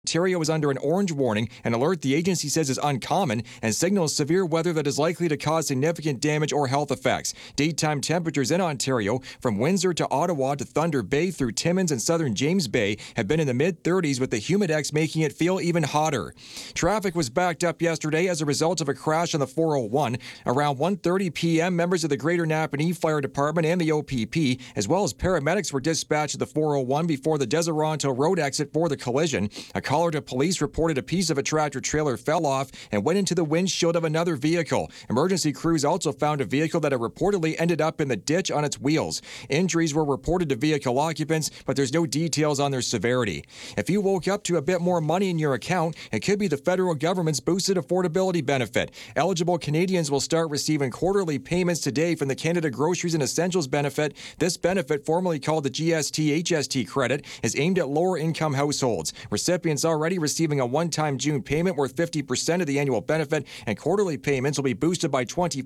Ontario is under an orange warning, an alert the agency says is uncommon and signals severe weather that is likely to cause significant damage or health effects. Daytime temperatures in Ontario, from Windsor to Ottawa to Thunder Bay through Timmins and southern James Bay, have been in the mid-30s, with the humidex making it feel even hotter. Traffic was backed up yesterday as a result of a crash on the 401. Around 1:30 p.m., members of the Greater Napanee Fire Department and the OPP, as well as paramedics, were dispatched to the 401 before the Deseronto Road exit for the collision. A caller to police reported a piece of a tractor-trailer fell off and went into the windshield of another vehicle. Emergency crews also found a vehicle that had reportedly ended up in the ditch on its wheels. Injuries were reported to vehicle occupants, but there's no details on their severity. If you woke up to a bit more money in your account, it could be the federal government's boosted affordability benefit. Eligible Canadians will start receiving quarterly payments today from the Canada Groceries and Essentials benefit. This benefit, formerly called the GST-HST credit, is aimed at lower-income households. Recipients already receiving a one-time June payment worth 50% of the annual benefit, and quarterly payments will be boosted by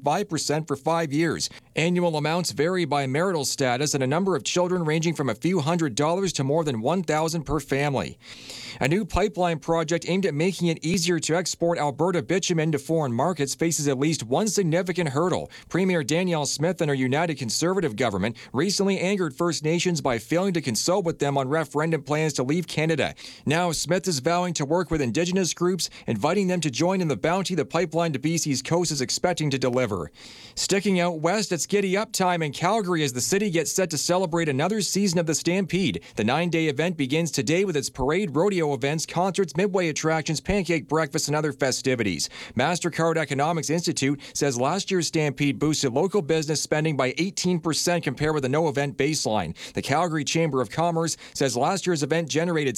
25% for 5 years. Annual amounts vary by marital status and a number of children ranging from a few $100s to more than $1,000 per family. A new pipeline project aimed at making it easier to export Alberta bitumen to foreign markets faces at least one significant hurdle. Premier Danielle Smith and her United Conservative government recently angered First Nations by failing to consult with them on referendum plans to leave Canada. Now, Smith is vowing to work with Indigenous groups, inviting them to join in the bounty the pipeline to BC's coast is expecting to deliver. Sticking out west, it's giddy up time in Calgary as the city gets set to celebrate another season of the Stampede. The 9-day event begins today with its parade, rodeo events, concerts, midway attractions, pancake breakfast, and other festivities. MasterCard Economics Institute says last year's Stampede boosted local business spending by 18% compared with the no-event baseline. The Calgary Chamber of Commerce says last year's event generated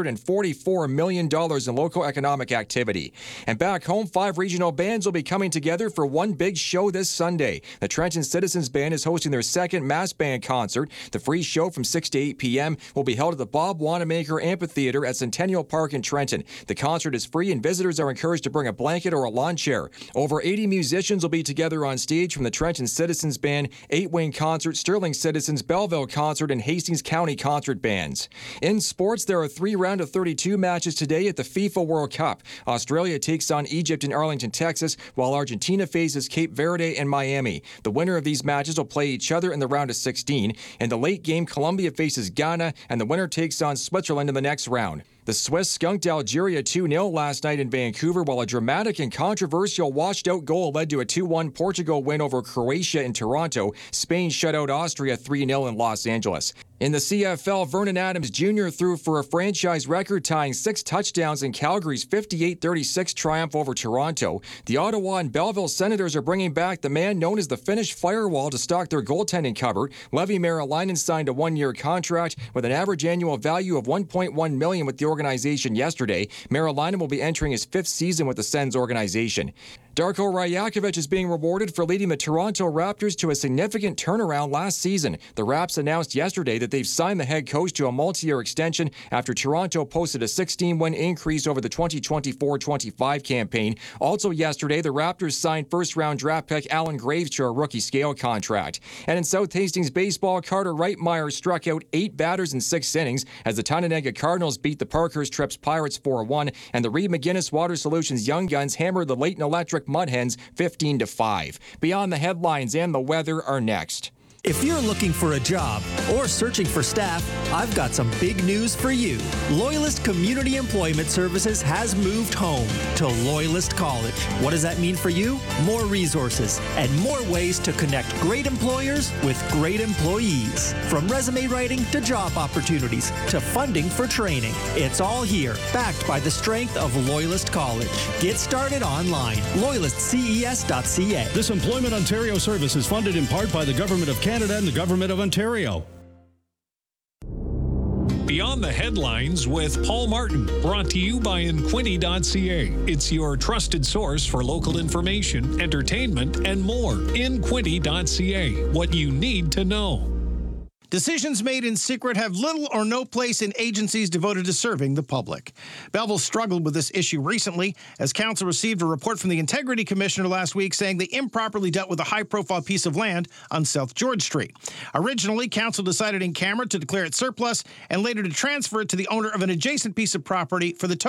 $644 million in local economic activity. And back home, 5 regional bands will be coming together for one big show this Sunday. The Trenton Citizens Band is hosting their second mass band concert. The free show from 6 to 8 p.m. will be held at the Bob Wanamaker Amphitheater at Centennial Park in Trenton. The concert is free and visitors are encouraged to bring a blanket or a lawn chair. Over 80 musicians will be together on stage from the Trenton Citizens Band, 8-Wing Concert, Sterling Citizens, Belleville Concert, and Hastings County Concert Bands. In sports, there are 3 round of 32 matches today at the FIFA World Cup. Australia takes on Egypt in Arlington, Texas, while Argentina faces Cape Verde in Miami. The winner of these matches will play each other in the round of 16. In the late game, Colombia faces Ghana, and the winner takes on Switzerland in the next round. The Swiss skunked Algeria 2-0 last night in Vancouver, while a dramatic and controversial washed-out goal led to a 2-1 Portugal win over Croatia in Toronto. Spain shut out Austria 3-0 in Los Angeles. In the CFL, Vernon Adams Jr. threw for a franchise record-tying 6 touchdowns in Calgary's 58-36 triumph over Toronto. The Ottawa and Belleville Senators are bringing back the man known as the Finnish Firewall to stock their goaltending cupboard. Levi Merilainen signed a 1-year contract with an average annual value of $1.1 million with the organization yesterday. Merilainen will be entering his 5th season with the Sens organization. Darko Rajakovic is being rewarded for leading the Toronto Raptors to a significant turnaround last season. The Raps announced yesterday that they've signed the head coach to a multi-year extension after Toronto posted a 16-win increase over the 2024-25 campaign. Also yesterday, the Raptors signed first-round draft pick Alan Graves to a rookie scale contract. And in South Hastings baseball, Carter Reitmeyer struck out 8 batters in 6 innings as the Tononega Cardinals beat the Parkhurst Trips Pirates 4-1, and the Reed McGinnis Water Solutions Young Guns hammered the Leighton Electric Mud Hens 15-5. Beyond the headlines and the weather are next. If you're looking for a job or searching for staff, I've got some big news for you. Loyalist Community Employment Services has moved home to Loyalist College. What does that mean for you? More resources and more ways to connect great employers with great employees. From resume writing to job opportunities to funding for training. It's all here, backed by the strength of Loyalist College. Get started online. LoyalistCES.ca. This Employment Ontario service is funded in part by the Government of Canada and the Government of Ontario. Beyond the Headlines with Paul Martin, brought to you by Inquinty.ca. It's your trusted source for local information, entertainment, and more. Inquinty.ca. What you need to know. Decisions made in secret have little or no place in agencies devoted to serving the public. Belleville struggled with this issue recently as council received a report from the Integrity Commissioner last week saying they improperly dealt with a high-profile piece of land on South George Street. Originally, council decided in camera to declare it surplus and later to transfer it to the owner of an adjacent piece of property for the